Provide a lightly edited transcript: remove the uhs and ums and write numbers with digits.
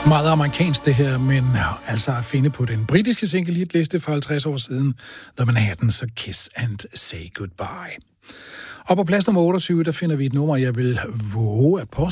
Meget amerikansk det her, men altså at finde på den britiske single-hitliste for 50 år siden, The Manhattans og Kiss and Say Goodbye. Og på plads nummer 28, der finder vi et nummer, jeg vil våge at påstå